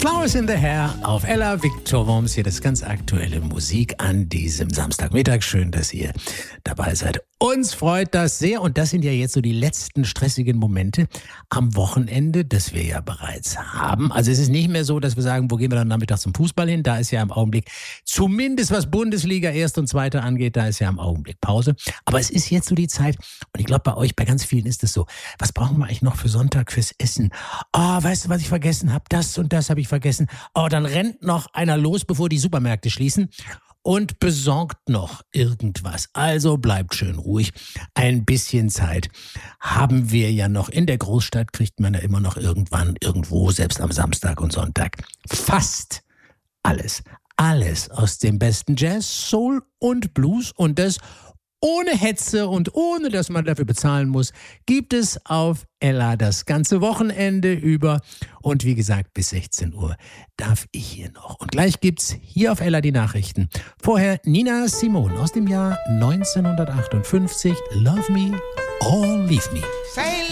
Flowers in the Hair auf Ella Victor Worms. Hier das ganz aktuelle Musik an diesem Samstagmittag. Schön, dass ihr dabei seid. Uns freut das sehr und das sind ja jetzt so die letzten stressigen Momente am Wochenende, das wir ja bereits haben. Also es ist nicht mehr so, dass wir sagen, wo gehen wir dann nachmittags zum Fußball hin? Da ist ja im Augenblick, zumindest was Bundesliga Erst und Zweite angeht, da ist ja im Augenblick Pause. Aber es ist jetzt so die Zeit und ich glaube bei euch, bei ganz vielen ist es so, was brauchen wir eigentlich noch für Sonntag fürs Essen? Oh, weißt du, was ich vergessen habe? Das und das habe ich vergessen. Oh, dann rennt noch einer los, bevor die Supermärkte schließen und besorgt noch irgendwas. Also bleibt schön ruhig. Ein bisschen Zeit haben wir ja noch. In der Großstadt kriegt man ja immer noch irgendwann, irgendwo, selbst am Samstag und Sonntag, fast alles. Alles aus dem besten Jazz, Soul und Blues und das ohne Hetze und ohne, dass man dafür bezahlen muss, gibt es auf Ella das ganze Wochenende über. Und wie gesagt, bis 16 Uhr darf ich hier noch. Und gleich gibt's hier auf Ella die Nachrichten. Vorher Nina Simone aus dem Jahr 1958. Love Me or Leave Me.